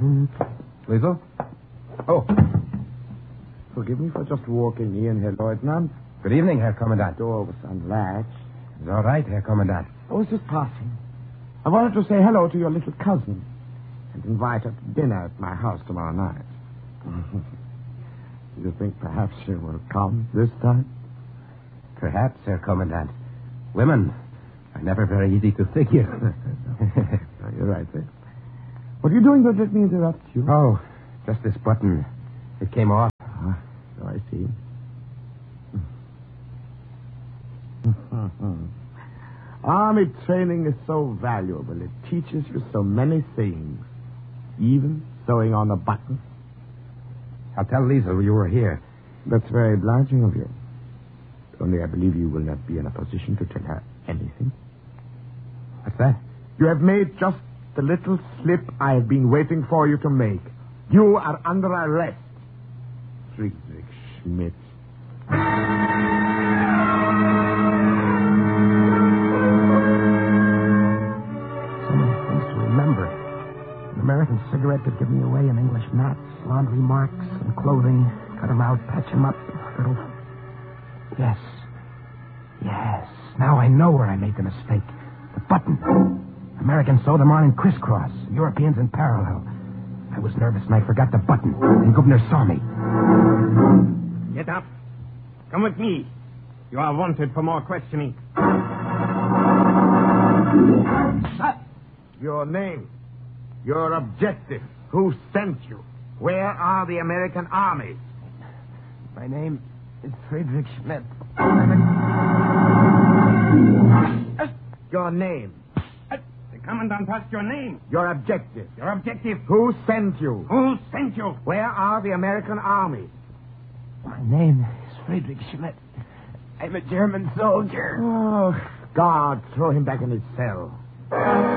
Liesel? Oh. Forgive me for just walking in, Herr Leutnant. Good evening, Herr Kommandant. The door was unlatched. It's all right, Herr Kommandant. I was just passing. I wanted to say hello to your little cousin and invite her to dinner at my house tomorrow night. Do you think perhaps she will come this time? Perhaps, Herr Kommandant. Women are never very easy to figure. No, you're right there. What are you doing? Don't let me interrupt you. Oh, just this button. It came off. So I see. Army training is so valuable. It teaches you so many things. Even sewing on a button. I'll tell Liesel you were here. That's very obliging of you. Only I believe you will not be in a position to tell her anything. What's that? You have made just the little slip I have been waiting for you to make. You are under arrest. Friedrich Schmidt. So many things to remember. An American cigarette that gave me away, an English match, laundry marks, and clothing. Cut them out, patch them up. Little... Yes. Now I know where I made the mistake. The button. Americans sewed them on in crisscross. Europeans in parallel. I was nervous and I forgot the button. And Governor saw me. Get up. Come with me. You are wanted for more questioning. Your name. Your objective. Who sent you? Where are the American armies? My name is Friedrich Schmidt. Your name. The commandant asked your name. Your objective. Your objective. Who sent you? Who sent you? Where are the American armies? My name is Friedrich Schmidt. I'm a German soldier. Oh, God, throw him back in his cell.